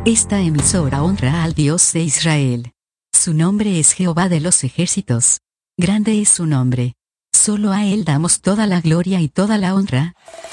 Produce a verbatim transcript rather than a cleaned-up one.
Esta emisora honra al Dios de Israel. Su nombre es Jehová de los ejércitos. Grande es su nombre. Solo a Él damos toda la gloria y toda la honra.